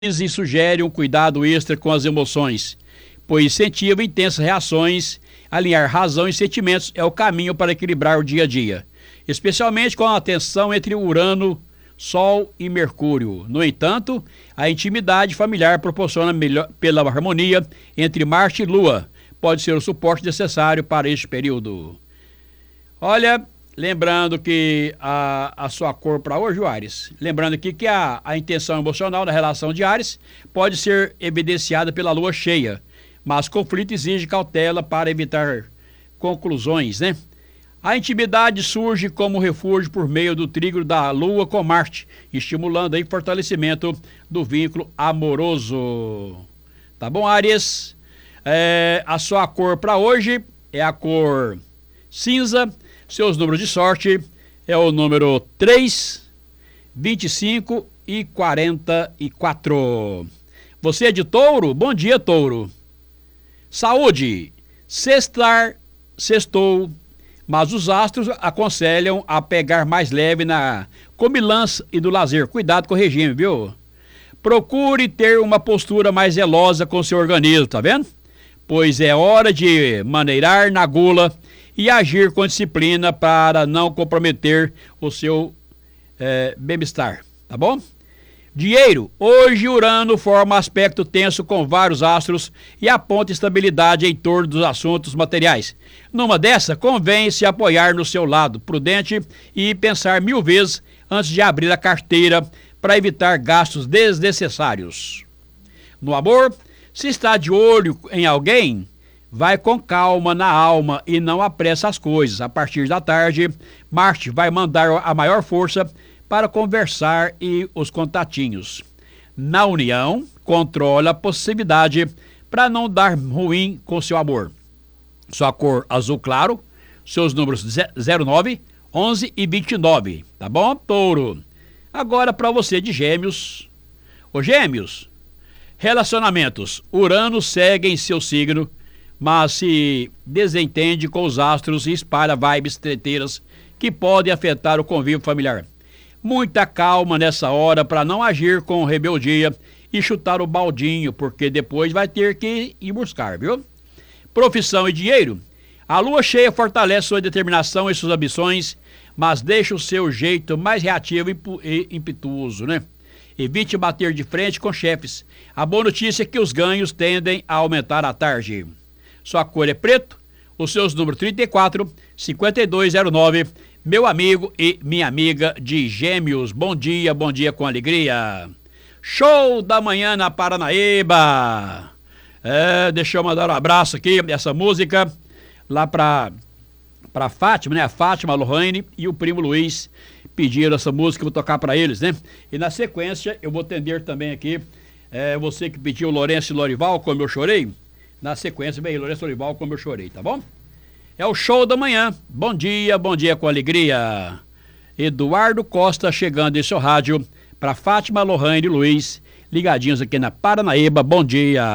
e sugere um cuidado extra com as emoções, pois incentiva intensas reações. Alinhar razão e sentimentos é o caminho para equilibrar o dia a dia, especialmente com a tensão entre Urano, Sol e Mercúrio. No entanto, a intimidade familiar proporciona pela harmonia entre Marte e Lua pode ser o suporte necessário para este período. Olha, lembrando que a sua cor para hoje, o Áries, lembrando aqui que a intenção emocional da relação de Áries pode ser evidenciada pela lua cheia, mas conflito exige cautela para evitar conclusões, né? A intimidade surge como refúgio por meio do trígono da lua com Marte, estimulando aí fortalecimento do vínculo amoroso. Tá bom, Áries? A sua cor para hoje é a cor cinza. Seus números de sorte é o número 3, 25 e 44. Você é de Touro? Bom dia, Touro. Saúde. Sextou, mas os astros aconselham a pegar mais leve na comilança e do lazer. Cuidado com o regime, viu? Procure ter uma postura mais zelosa com seu organismo, tá vendo? Pois é hora de maneirar na gula e agir com disciplina para não comprometer o seu bem-estar, tá bom? Dinheiro. Hoje Urano forma aspecto tenso com vários astros e aponta estabilidade em torno dos assuntos materiais. Numa dessa, convém se apoiar no seu lado prudente e pensar 1000 vezes antes de abrir a carteira para evitar gastos desnecessários. No amor, se está de olho em alguém, vai com calma na alma e não apressa as coisas. A partir da tarde, Marte vai mandar a maior força para conversar e os contatinhos. Na união, controla a possibilidade para não dar ruim com seu amor. Sua cor azul claro, seus números 09, 11 e 29. Tá bom, Touro? Agora para você de Gêmeos. Ô Gêmeos, relacionamentos. Urano segue em seu signo, mas se desentende com os astros e espalha vibes treteiras que podem afetar o convívio familiar. Muita calma nessa hora para não agir com rebeldia e chutar o baldinho, porque depois vai ter que ir buscar, viu? Profissão e dinheiro. A lua cheia fortalece sua determinação e suas ambições, mas deixa o seu jeito mais reativo e impetuoso, né? Evite bater de frente com chefes. A boa notícia é que os ganhos tendem a aumentar à tarde. Sua cor é preto, os seus números 34, 5209, meu amigo e minha amiga de Gêmeos. Bom dia com alegria. Show da manhã na Paranaíba. Deixa eu mandar um abraço aqui, essa música, lá pra Fátima, né? A Fátima, a Lohane e o primo Luiz pediram essa música, eu vou tocar pra eles, né? E na sequência eu vou atender também aqui, você que pediu Lourenço e Lorival, Como Eu Chorei. Na sequência vem Lourenço e Lorival, Como Eu Chorei, tá bom? É o show da manhã. Bom dia com alegria. Eduardo Costa chegando em seu rádio para Fátima, Lohane e Luiz, ligadinhos aqui na Paranaíba. Bom dia.